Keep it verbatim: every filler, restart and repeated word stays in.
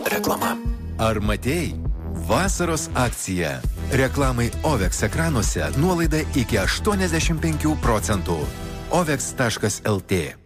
Reklama. Ar matei? Vasaros akcija. Reklamai Ovex ekranuose nuolaida iki aštuoniasdešimt penkių procentų. ovex taškas lt